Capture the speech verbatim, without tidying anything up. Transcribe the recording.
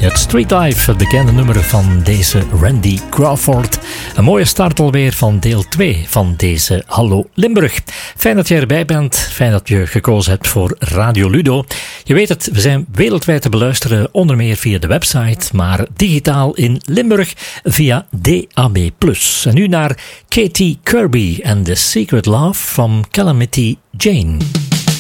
Het Street Life, het bekende nummer van deze Randy Crawford. Een mooie start alweer van deel twee van deze Hallo Limburg. Fijn dat je erbij bent, fijn dat je gekozen hebt voor Radio Ludo. Je weet het, we zijn wereldwijd te beluisteren, onder meer via de website, maar digitaal in Limburg via D A B plus. En nu naar Katie Kirby en The Secret Love van Calamity Jane.